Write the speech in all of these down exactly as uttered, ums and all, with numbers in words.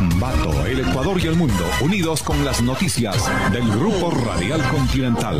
Ambato, el Ecuador y el mundo, unidos con las noticias del Grupo Radial Continental.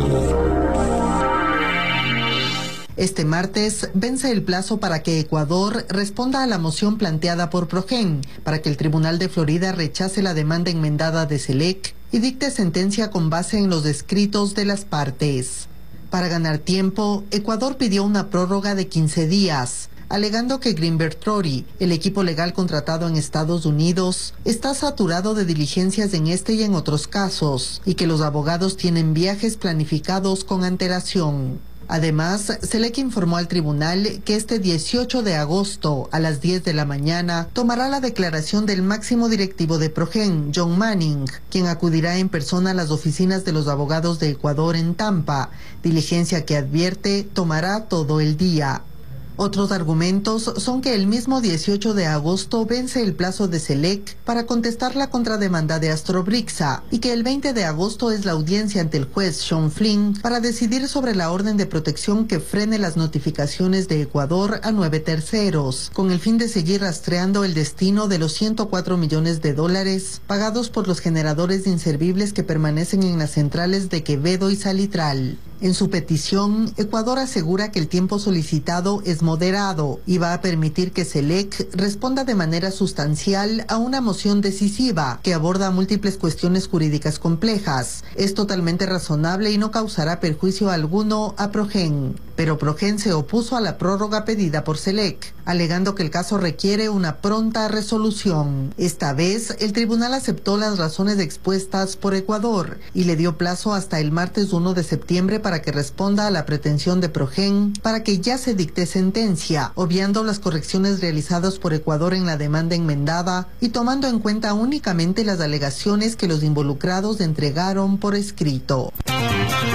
Este martes vence el plazo para que Ecuador responda a la moción planteada por Progen para que el Tribunal de Florida rechace la demanda enmendada de SELEC y dicte sentencia con base en los escritos de las partes. Para ganar tiempo, Ecuador pidió una prórroga de quince días, alegando que Greenberg Traurig, el equipo legal contratado en Estados Unidos, está saturado de diligencias en este y en otros casos, y que los abogados tienen viajes planificados con antelación. Además, SELEC informó al tribunal que este dieciocho de agosto a las diez de la mañana tomará la declaración del máximo directivo de Progen, John Manning, quien acudirá en persona a las oficinas de los abogados de Ecuador en Tampa, diligencia que advierte tomará todo el día. Otros argumentos son que el mismo dieciocho de agosto vence el plazo de SELEC para contestar la contrademanda de Astrobrixa y que el veinte de agosto es la audiencia ante el juez Sean Flynn para decidir sobre la orden de protección que frene las notificaciones de Ecuador a nueve terceros, con el fin de seguir rastreando el destino de los ciento cuatro millones de dólares pagados por los generadores de inservibles que permanecen en las centrales de Quevedo y Salitral. En su petición, Ecuador asegura que el tiempo solicitado es moderado y va a permitir que SELEC responda de manera sustancial a una moción decisiva que aborda múltiples cuestiones jurídicas complejas. Es totalmente razonable y no causará perjuicio alguno a Progen. Pero Progen se opuso a la prórroga pedida por SELEC, alegando que el caso requiere una pronta resolución. Esta vez, el tribunal aceptó las razones expuestas por Ecuador y le dio plazo hasta el martes uno de septiembre para que responda a la pretensión de Progen para que ya se dicte sentencia, obviando las correcciones realizadas por Ecuador en la demanda enmendada y tomando en cuenta únicamente las alegaciones que los involucrados entregaron por escrito.